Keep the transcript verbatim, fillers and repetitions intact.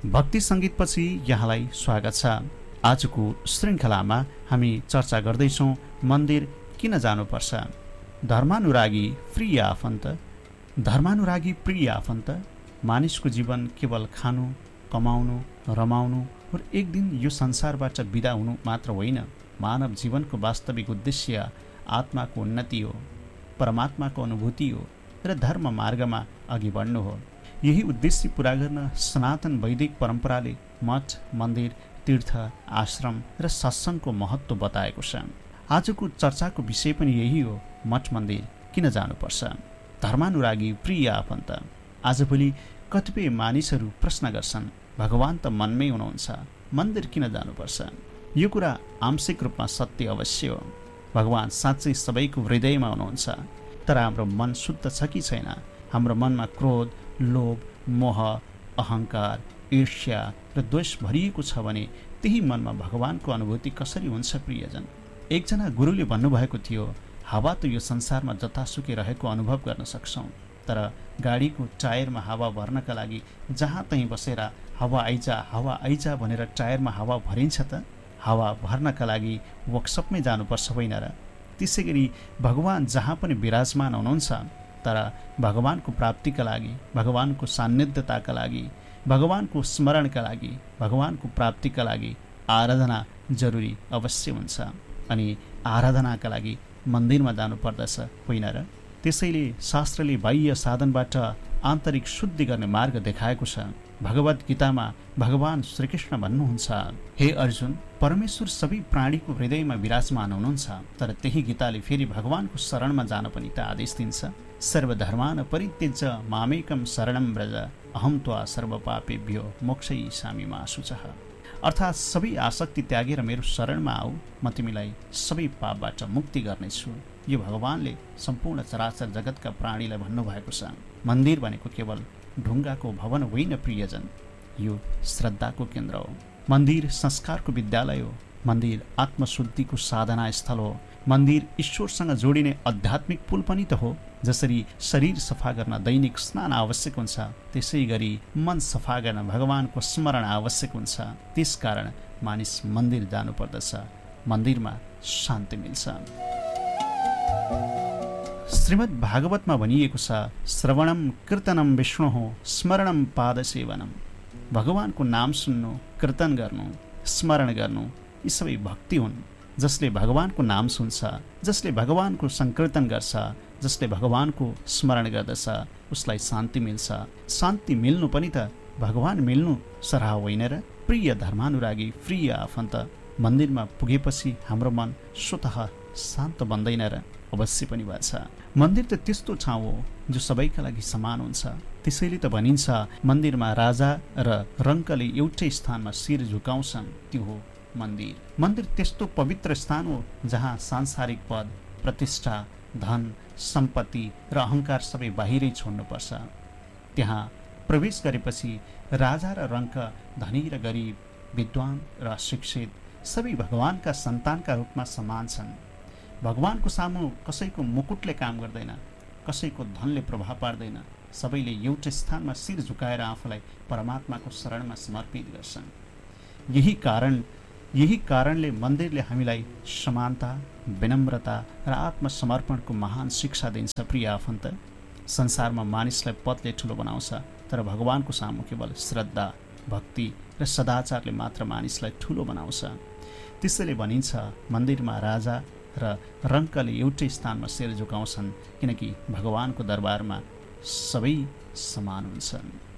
भक्ति सङ्गीतपछि यहाँलाई स्वागत छ। आजको श्रृङ्खलामा हामी चर्चा गर्दैछौँ मन्दिर किन जानुपर्छ। धर्मानुरागी प्रिय आफन्त धर्मानुरागी प्रिय आफन्त मानिसको जीवन केवल खानु, कमाउनु, रमाउनु र एक दिन यो संसारबाट बिदा हुनु मात्र होइन। मानव जीवनको वास्तविक उद्देश्य आत्माको उन्नति हो, परमात्माको अनुभूति हो र धर्म मार्गमा अघि बढ्नु हो। यही उद्देश्य पूरा गर्न सनातन वैदिक परम्पराले मठ, मन्दिर, तीर्थ, आश्रम र सत्सङ्गको महत्त्व बताएको छ। आजको चर्चाको विषय पनि यही हो, मठ मन्दिर किन जानुपर्छ। धर्मानुरागी प्रिय आफन्त आजभोलि कतिपय मानिसहरू प्रश्न गर्छन्, भगवान त मनमै हुनुहुन्छ, मन्दिर किन जानुपर्छ। यो कुरा आंशिक रूपमा सत्य अवश्य हो। भगवान साँच्चै सबैको हृदयमा हुनुहुन्छ, तर हाम्रो मन शुद्ध छ कि छैन। हाम्रो मनमा क्रोध, लोभ, मोह, अहङ्कार, ईर्ष्या र द्वेष भरिएको छ भने त्यही मनमा भगवानको अनुभूति कसरी हुन्छ प्रियजन। एकजना गुरुले भन्नुभएको थियो, हावा त यो संसारमा जतासुकै रहेको अनुभव गर्न सक्छौँ, तर गाडीको टायरमा हावा भर्नका लागि जहाँ तहीँ बसेर हावा आइजा हावा आइजा भनेर टायरमा हावा भरिन्छ त। हावा भर्नका लागि वर्कसपमै जानुपर्छ होइन र। त्यसै गरी भगवान जहाँ पनि विराजमान हुनुहुन्छ, तर भगवानको प्राप्तिका लागि, भगवानको सान्निध्यताका लागि, भगवानको स्मरणका लागि, भगवानको प्राप्तिका लागि आराधना जरुरी अवश्य हुन्छ। अनि आराधनाका लागि मन्दिरमा जानुपर्दछ होइन र। त्यसैले शास्त्रले बाह्य साधनबाट आन्तरिक शुद्धि गर्ने मार्ग देखाएको छ। भगवद् गीतामा भगवान श्रीकृष्ण भन्नुहुन्छ, हे अर्जुन, परमेश्वर सबै प्राणीको हृदयमा विराजमान हुनुहुन्छ, तर त्यही गीताले फेरि भगवानको शरणमा जान पनि त आदेश दिन्छ। सर्वधर्मान परित्यज्य मामेकम शरणं व्रज अहम त्वा सर्वपापेभ्यो मोक्षयिष्यामि मा शुचः। अर्थात् सबै आसक्ति त्यागेर मेरो शरणमा आऊ, म तिमीलाई सबै पापबाट मुक्ति गर्नेछु। यो भगवानले सम्पूर्ण चराचर जगतका प्राणीलाई भन्नुभएको छ। मन्दिर भनेको केवल ढुङ्गाको भवन होइन प्रियजन, यो श्रद्धाको केन्द्र हो। मन्दिर संस्कारको विद्यालय हो। मन्दिर आत्मशुद्धिको साधना स्थल हो। मन्दिर ईश्वरसँग जोडिने आध्यात्मिक पुल पनि त हो। जसरी शरीर सफा गर्न दैनिक स्नान आवश्यक हुन्छ, त्यसै गरी मन सफा गर्न भगवानको स्मरण आवश्यक हुन्छ। त्यसकारण मानिस मन्दिर जानुपर्दछ। मन्दिरमा शान्ति मिल्छ। श्रीमद् भागवतमा भनिएको छ, श्रवणम कीर्तनम विष्णु हो स्मरणम पादसेवनम। भगवानको नाम सुन्नु, कीर्तन गर्नु, स्मरण गर्नु, यी सबै भक्ति हुन्। जसले भगवानको नाम सुन्छ, जसले भगवानको सङ्कीर्तन गर्छ, जसले भगवानको स्मरण गर्दछ, उसलाई शान्ति मिल्छ। शान्ति मिल्नु पनि त भगवान मिल्नु सरह होइन र। प्रिय धर्मानुरागी प्रिय आफन्त, मन्दिरमा पुगेपछि हाम्रो मन स्वतः शान्त बन्दैन र। अवश्य पनि भन्छ, मन्दिर त त्यस्तो ठाउँ हो जो सबैका लागि समान हुन्छ। त्यसैले त भनिन्छ, मन्दिरमा राजा र रङ्कले एउटै स्थानमा शिर झुकाउँछन्, त्यो हो मन्दिर। मन्दिर त्यस्तो पवित्र स्थान हो जहाँ सांसारिक पद, प्रतिष्ठा, धन, सम्पत्ति र अहङ्कार सबै बाहिरै छोड्नुपर्छ। त्यहाँ प्रवेश गरेपछि राजा र रङ्क, धनी र गरिब, विद्वान र अशिक्षित सबै भगवानका सन्तानका रूपमा समान छन्। भगवानको सामु कसैको मुकुटले काम गर्दैन, कसैको धनले प्रभाव पार्दैन। सबैले एउटै स्थानमा शिर झुकाएर आफूलाई परमात्माको शरणमा समर्पित गर्छन्। यही कारण यही कारणले मन्दिरले हामीलाई समानता, विनम्रता र आत्मसमर्पणको महान शिक्षा दिन्छ। प्रिय आफन्त, संसारमा मानिसलाई पदले ठुलो बनाउँछ, तर भगवानको सामु केवल श्रद्धा, भक्ति र सदाचारले मात्र मानिसलाई ठुलो बनाउँछ। त्यसैले भनिन्छ, मन्दिरमा राजा र रङ्कले एउटै स्थानमा शिर झुकाउँछन्, किनकि भगवानको दरबारमा सबै समान हुन्छन्।